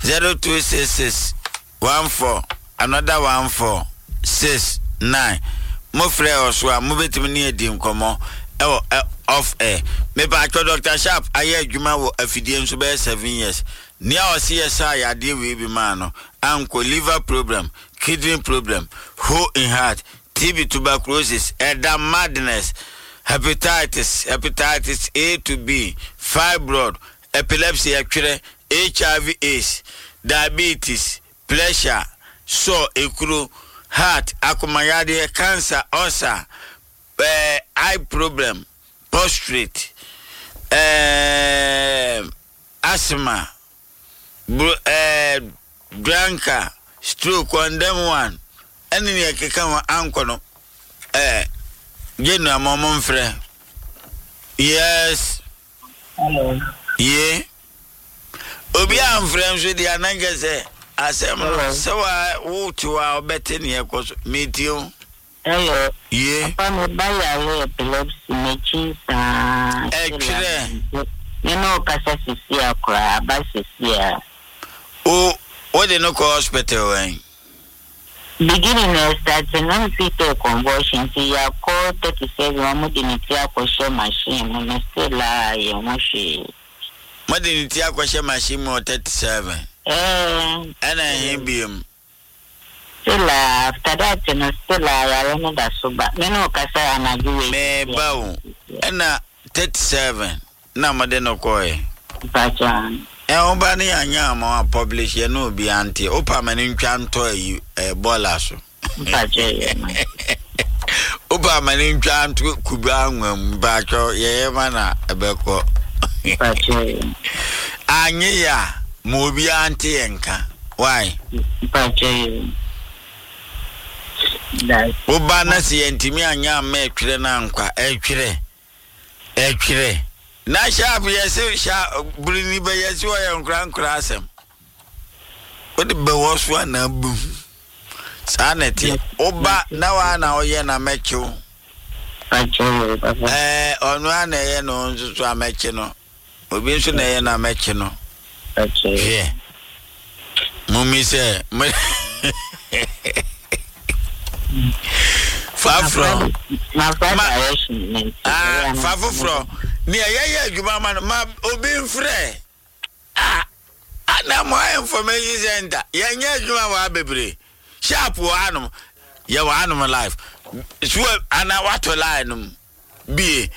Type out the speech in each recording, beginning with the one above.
0266 14 another 1469 mo frɛ oswa mo betimi ne edi nkomo off air me ba Dr. Sharp aye adwuma wo afidie nso be 7 years nia osiyesa ya de we bi ma no anko liver problem, kidney problem, hole in heart, TB, tuberculosis, madness, hepatitis A to B, fibroid, epilepsy, HIV AIDS, diabetes, pressure, ekuru, heart, akumayade, cancer, ulcer, eye problem, prostate, asthma, Branca, stroke, on them one. Any keka ankono. Genu amomon frɛ. Yes. Hello. Yeah. Obi am frɛ nso di anange sɛ asɛm no sɛ wa wo tiwa obete ne ekoso metio. Hello. Yeah. Papa me ba ya epilepsy me chinsa. Me no kasa sisi akra ba sisi a. What they no call hospital when? Beginning of starting on fetal convulsion, see ya call 37 modernity aquasher machine, and still lie your machine. Modernity aquasher machine more 37. And I be him. Still after that, and still I don't know so me no kasa and I do it. Me bow. And 37. Na madeno koi. Bajan. Obani anya ma publish ye no bi anti opa mani ntwa nto bola so opa mani ntwa nto kuba anwam ba cho ye mana ebeko anyi ya mo bi anti enka why oba na si entimi anya ma etwere na nkwa etwere na sharp yes sha bulini be yes wo ye nkra asem wo de be wo so na bu saneti oba na wa na oye na mecho onu ana ye no nso so ameche no obi nso na ye na meche no yeah mummy say far from ni ayaya adwuma ma obi mfrɛ ana mo information center yanya adwuma wa bebre sharp wa anum ya wa anum live so ana wato line b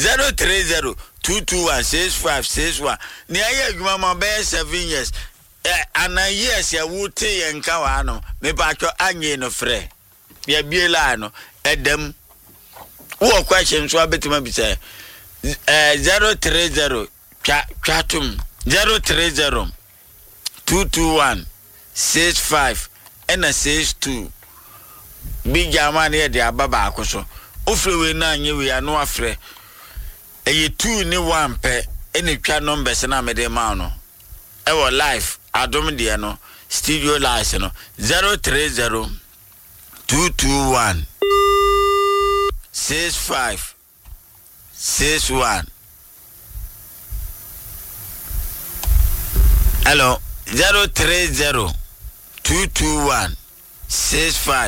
03022165661 ni ayaya adwuma ma be 7 years ana years ya wuti yenka wa anum me ba twa anye no frɛ ya bie line no edem wo question so abetima bi say 030 chatum 030 221 65 and 62 big jaman here the ababa akoso ofrewe na anye we ano afre eye 2 ni 1 pe ene twa numbers na mede ma no e wo live adom de no studio live no 030 221 65 61 hello 030 221 65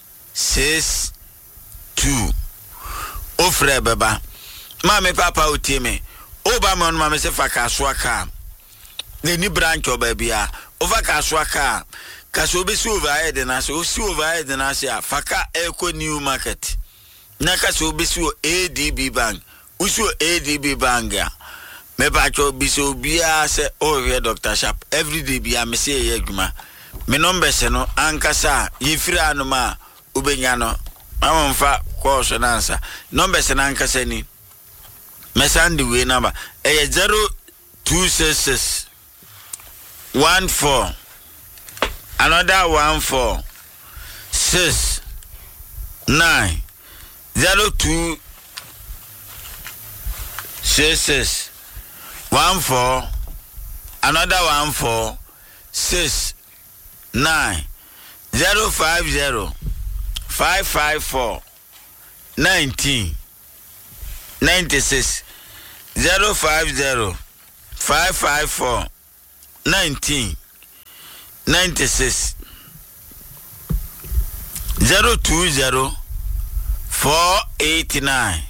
62 ofre baba mama papa otime oba me on mama se faka swaka the ni branch oba bia over ka swaka kaso be si over head na so si over head na so faka eco new market na kaso be si ADB bank usu ADB banga me ba cho biso bia se o we Dr. Sharp every day bia me se ye adwuma me number se no ankasa yefiri anoma ubenya no amamfa course na answer number se na ankasa ni me send we number 0266 14 another 14 6 9 02 66 14 another 14 6 9 050 554 19 96 050 554 19 96 020 489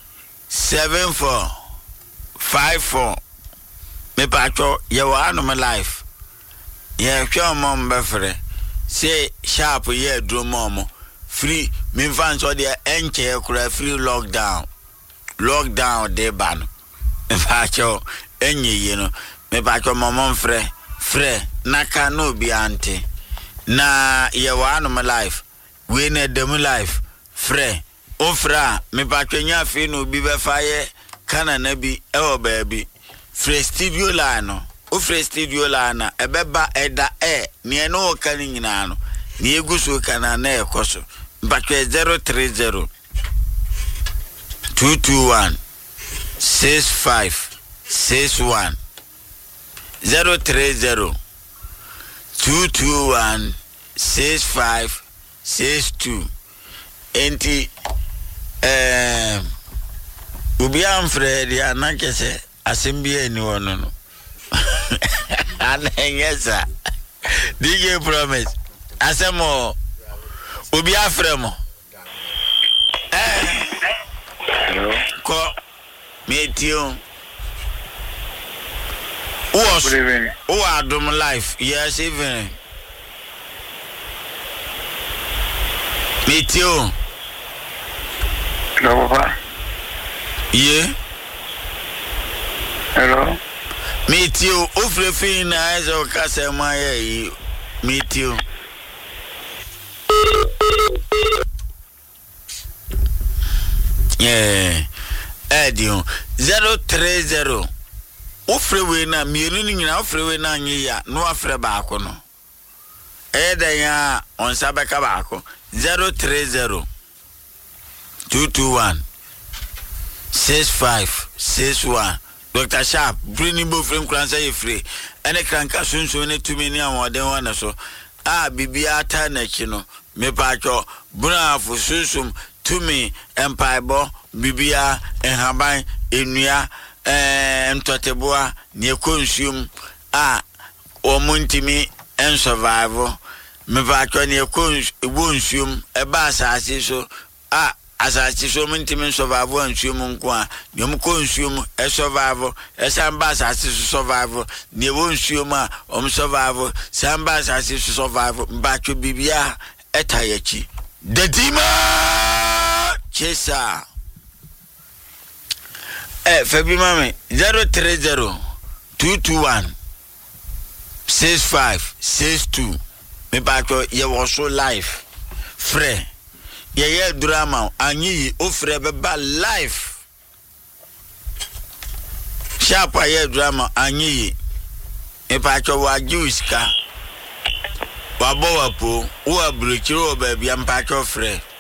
7454 me pacho ye wa no my life ye hwe mom befre say sharp ye dro mom free me fan so de enche kura free lockdown de ban me pacho enye ye no me pacho mom frɛ naka no bi ante na ye wa no my life we na dem life frɛ ofra me pacho nya fi no bi be faye kana na bi ewo baabi frɛ studio la no ofra studio la na ebeba eda ne no ka ni nyina no ne eguso kana na ekoso pacho 030 221 6561 030 221 6562 enti ubi amfredi anakese asimbie ni wono no anengesa DJ promise asemo ubi afremo ko metio who are doing life yes even metio hello papa yeah hello metio ofrefin na ezo kasema ye metio yeah edio 030 ofrewe na mienu ni nyina ofrewe na anyi ya no afre baako no eda ya onsa beka baako 030 221 6561 Dr. Sharp bring bo frame kransa ye free ene kranka sunsun ne tumi ni awoden wana so bibia ta na chi no me paacho brafo sunsum tumi empaibo bibia enhaban enua ntoteboa ne consume omuntimi en survival me paacho ne consume eba asase so asase so muntimi survival ansume nko a ne consume survival samba asase so survival ne wonsume a survival samba asase so survival mbacho bibia etayachi dadima chesa Fabi mami 030 221 6562 me bato ye woso life frɛ ye drama anyi ofre beba life sharp ye drama anyi me bato wa juiska wa bo wa po wa bruchiro ba bia mpacho frɛ